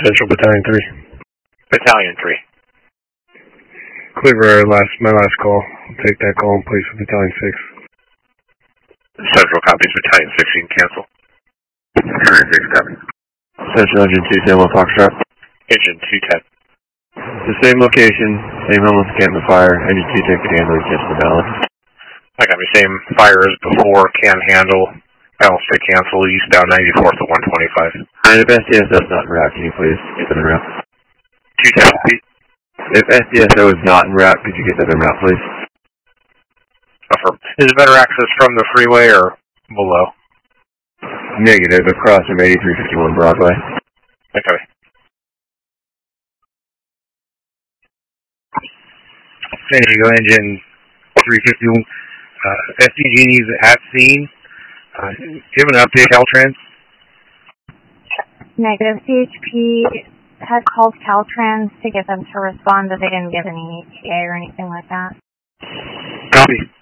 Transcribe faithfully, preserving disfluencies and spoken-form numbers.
Central Battalion three. Battalion three. Cleaver, last, my last call. I'll take that call in place of Battalion six. Central copies Battalion six, you can cancel. Battalion six, copy. Central Engine two ten, one Foxtrot. Engine two ten. The same location, same homeless encampment fire, Engine two ten can handle, cancel the balance. I got the same fire as before, can handle, balance to cancel, eastbound ninety-fourth to one twenty-five. And if S D S O is not en route, can you please get that en route? two ten, repeat. If S D S O is not en route, could you get that en route, please? Affirm. Is it better access from the freeway or below? Negative, across from eighty-three fifty-one Broadway. Okay. San Diego Engine three fifty-one. Uh, S D G is at scene. Uh, do you have an update, Caltrans? Negative. C H P had called Caltrans to get them to respond, but they didn't give any E T A or anything like that. Copy.